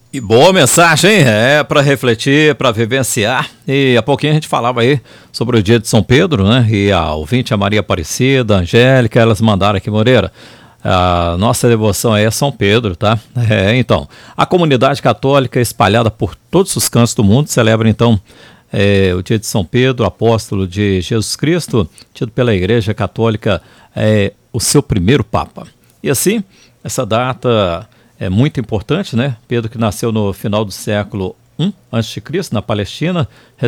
E boa mensagem, para refletir, para vivenciar. E há pouquinho a gente falava aí sobre o dia de São Pedro, né? E a ouvinte, a Maria Aparecida, a Angélica, elas mandaram aqui, Moreira. A nossa devoção aí é São Pedro, tá? Então, a comunidade católica espalhada por todos os cantos do mundo celebra então o dia de São Pedro, apóstolo de Jesus Cristo, tido pela Igreja Católica o seu primeiro Papa. E assim, essa data é muito importante, né? Pedro, que nasceu no final do século I a.C., na Palestina,